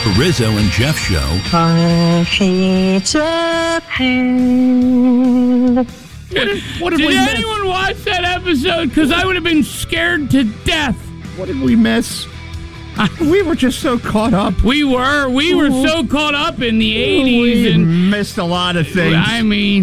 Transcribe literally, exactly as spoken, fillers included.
The Rizzo and Jeff Show. On Peter Pan. What did, what did, did we anyone miss? Watch that episode? Because I would have been scared to death. What did we miss? We were just so caught up. We were. We were so caught up in the eighties. We and missed a lot of things. I mean...